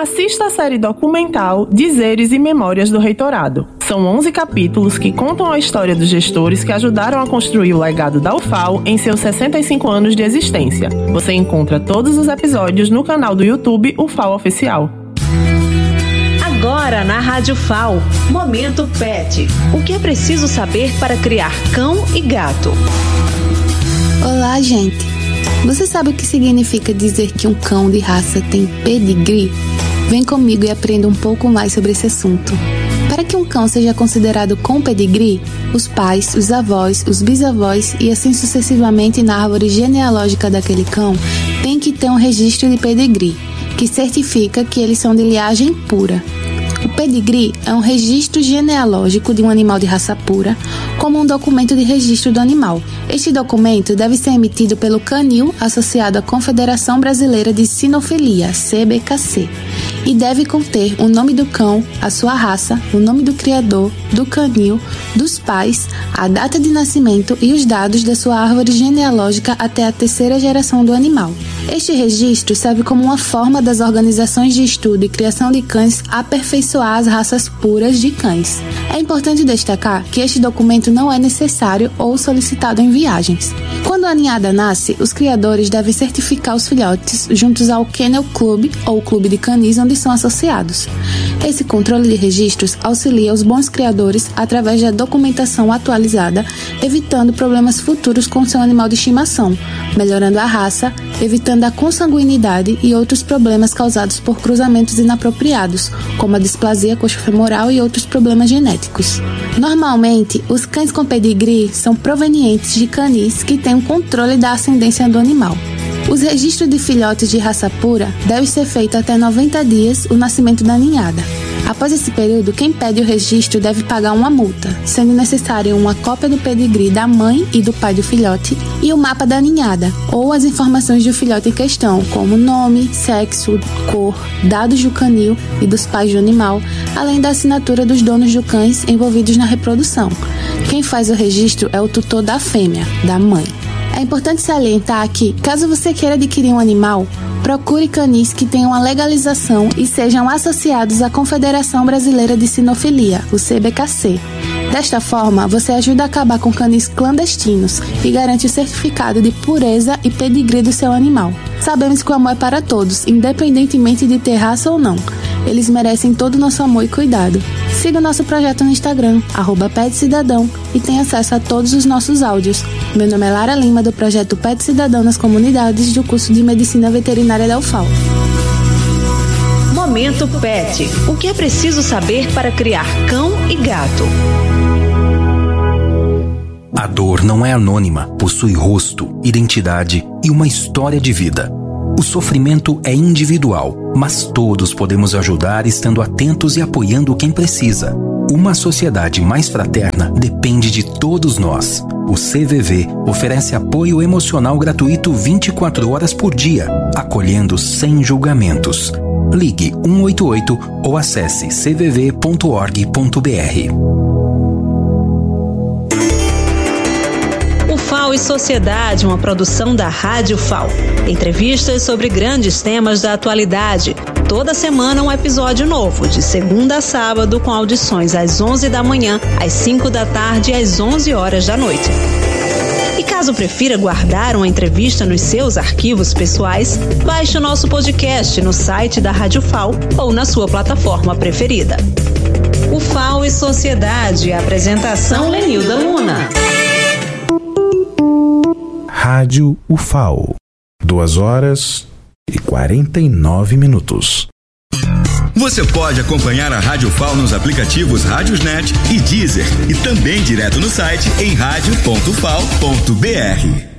assista a série documental Dizeres e Memórias do Reitorado. São 11 capítulos que contam a história dos gestores que ajudaram a construir o legado da UFAL em seus 65 anos de existência. Você encontra todos os episódios no canal do YouTube UFAL Oficial. Agora na Rádio FAO, Momento Pet. O que é preciso saber para criar cão e gato? Olá, gente. Você sabe o que significa dizer que um cão de raça tem pedigree? Vem comigo e aprenda um pouco mais sobre esse assunto. Para que um cão seja considerado com pedigree, os pais, os avós, os bisavós e assim sucessivamente na árvore genealógica daquele cão têm que ter um registro de pedigree, que certifica que eles são de linhagem pura. O pedigree é um registro genealógico de um animal de raça pura, como um documento de registro do animal. Este documento deve ser emitido pelo canil associado à Confederação Brasileira de Sinofilia, CBKC, e deve conter o nome do cão, a sua raça, o nome do criador, do canil, dos pais, a data de nascimento e os dados da sua árvore genealógica até a 3ª geração do animal. Este registro serve como uma forma das organizações de estudo e criação de cães aperfeiçoar as raças puras de cães. É importante destacar que este documento não é necessário ou solicitado em viagens. Quando a ninhada nasce, os criadores devem certificar os filhotes juntos ao Kennel Club ou Clube de Canis onde são associados. Esse controle de registros auxilia os bons criadores através da documentação atualizada, evitando problemas futuros com seu animal de estimação, melhorando a raça, evitando a consanguinidade e outros problemas causados por cruzamentos inapropriados, como a displasia coxofemoral e outros problemas genéticos. Normalmente, os cães com pedigree são provenientes de canis que têm um controle da ascendência do animal. Os registros de filhotes de raça pura devem ser feitos até 90 dias o nascimento da ninhada. Após esse período, quem pede o registro deve pagar uma multa, sendo necessária uma cópia do pedigree da mãe e do pai do filhote e o mapa da ninhada, ou as informações do filhote em questão, como nome, sexo, cor, dados do canil e dos pais do animal, além da assinatura dos donos dos cães envolvidos na reprodução. Quem faz o registro é o tutor da fêmea, da mãe. É importante salientar que, caso você queira adquirir um animal, procure canis que tenham a legalização e sejam associados à Confederação Brasileira de Sinofilia, o CBKC. Desta forma, você ajuda a acabar com canis clandestinos e garante o certificado de pureza e pedigree do seu animal. Sabemos que o amor é para todos, independentemente de ter raça ou não. Eles merecem todo o nosso amor e cuidado. Siga o nosso projeto no Instagram, @PetCidadão, e tenha acesso a todos os nossos áudios. Meu nome é Lara Lima, do projeto Pet Cidadão nas Comunidades do curso de Medicina Veterinária da UFAL. Momento Pet. O que é preciso saber para criar cão e gato? A dor não é anônima, possui rosto, identidade e uma história de vida. O sofrimento é individual, mas todos podemos ajudar estando atentos e apoiando quem precisa. Uma sociedade mais fraterna depende de todos nós. O CVV oferece apoio emocional gratuito 24 horas por dia, acolhendo sem julgamentos. Ligue 188 ou acesse cvv.org.br. FAO e Sociedade, uma produção da Rádio FAO. Entrevistas sobre grandes temas da atualidade. Toda semana um episódio novo, de segunda a sábado, com audições às 11 da manhã, às 5 da tarde e às 11 horas da noite. E caso prefira guardar uma entrevista nos seus arquivos pessoais, baixe o nosso podcast no site da Rádio FAO ou na sua plataforma preferida. O FAO e Sociedade, apresentação Lenilda Luna. Rádio UFAO, 2h49. Você pode acompanhar a Rádio FAO nos aplicativos Rádiosnet e Deezer e também direto no site em radio.fao.br.